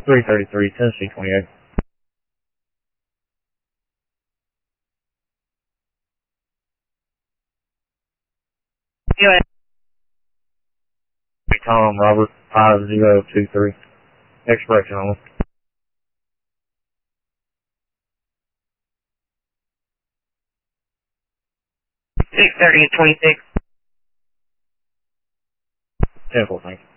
333, Tennessee 28. Yeah. Tom Robert 5023. Expression only. 630 and 26. 10-4, thank you.